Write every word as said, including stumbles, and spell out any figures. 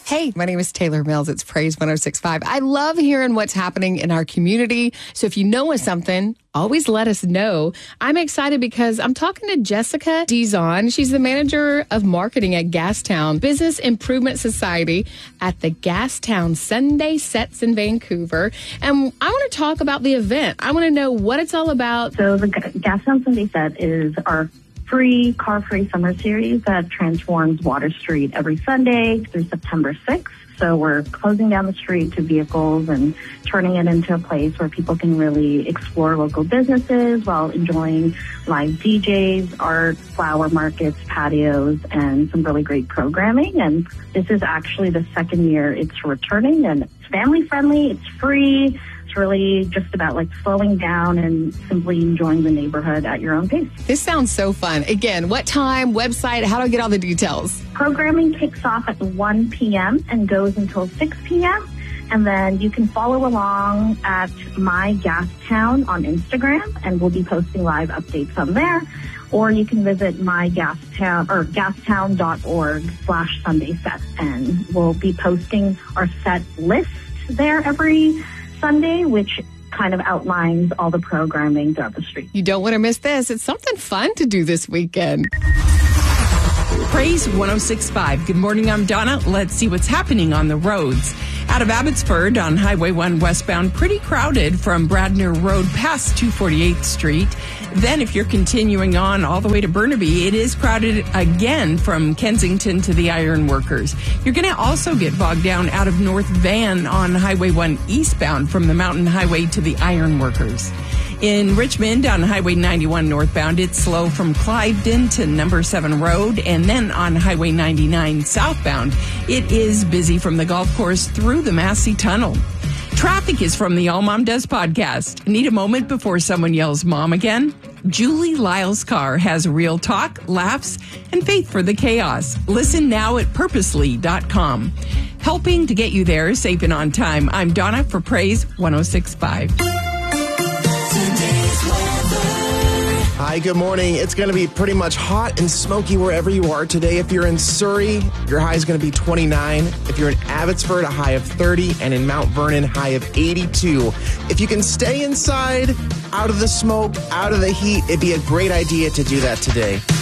Hey, my name is Taylor Mills. It's Praise one oh six point five. I love hearing what's happening in our community. So if you know of something, always let us know. I'm excited because I'm talking to Jessica Dizon. She's the manager of marketing at Gastown Business Improvement Society at the Gastown Sunday Sets in Vancouver. And I want to talk about the event. I want to know what it's all about. So the Gastown Sunday Set is our free car-free summer series that transforms Water Street every Sunday through September sixth. So we're closing down the street to vehicles and turning it into a place where people can really explore local businesses while enjoying live D Js, art, flower markets, patios, and some really great programming. And this is actually the second year it's returning, and it's family-friendly, it's free. It's really just about like slowing down and simply enjoying the neighborhood at your own pace. This sounds so fun. Again, what time, website, how do I get all the details? Programming kicks off at one p.m. and goes until six p.m. And then you can follow along at My Gastown on Instagram, and we'll be posting live updates on there. Or you can visit my Gastown or gastown.org slash Sunday set, and we'll be posting our set list there every Sunday, which kind of outlines all the programming throughout the street. You don't want to miss this. It's something fun to do this weekend. Praise one oh six point five. Good morning, I'm Donna. Let's see what's happening on the roads. Out of Abbotsford on Highway one westbound, pretty crowded from Bradner Road past two forty-eighth Street. Then if you're continuing on all the way to Burnaby, it is crowded again from Kensington to the Iron Workers. You're going to also get bogged down out of North Van on Highway one eastbound from the Mountain Highway to the Iron Workers. In Richmond on Highway ninety-one northbound, it's slow from Cliveden to Number seven Road, and then on Highway ninety-nine southbound, it is busy from the golf course through the Massey Tunnel. Traffic is from the All Mom Does podcast. Need a moment before someone yells mom again? Julie Lyle's car has real talk, laughs, and faith for the chaos. Listen now at purposely dot com. Helping to get you there safe and on time. I'm Donna for Praise one oh six point five. Hi, good morning. It's going to be pretty much hot and smoky wherever you are today. If you're in Surrey, your high is going to be twenty-nine. If you're in Abbotsford, a high of thirty. And in Mount Vernon, high of eighty-two. If you can stay inside, out of the smoke, out of the heat, it'd be a great idea to do that today.